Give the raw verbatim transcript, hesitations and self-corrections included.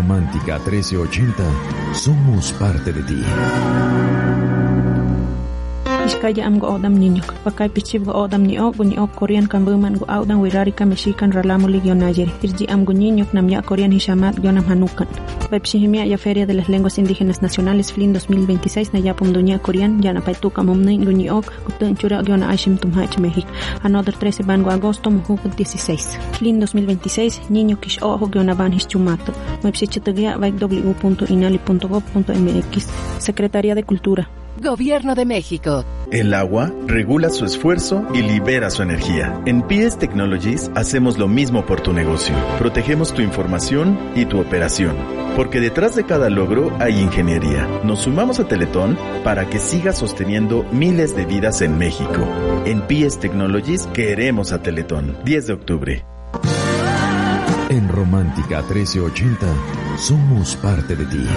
Romántica trece ochenta, somos parte de ti. Iskaya am go odam niño, pakay pichib go odam ni o, ni o Korean kan buman go audan wirarika mexican ralamo ligion ayer. Irji am go niño nam ya Korean hishamat gionam hanukan. Pepsihimia ya Feria de las Lenguas Indígenas Nacionales F L I N dos mil veintiséis na ya pumduña Korean ya na paituka momnei go ni ok, gutun chura giona ashim tumhach México. Another trece van go agosto mujuk dieciséis. F L I N dos mil veintiséis niño kish ojo giona van hischumato. Websichitagia vai w punto inali punto gob punto m x. Secretaría de Cultura. Gobierno de México. El agua regula su esfuerzo y libera su energía. En P S Technologies hacemos lo mismo por tu negocio. Protegemos tu información y tu operación. Porque detrás de cada logro hay ingeniería. Nos sumamos a Teletón para que siga sosteniendo miles de vidas en México. En P S Technologies queremos a Teletón. diez de octubre. En Romántica trece ochenta, somos parte de ti.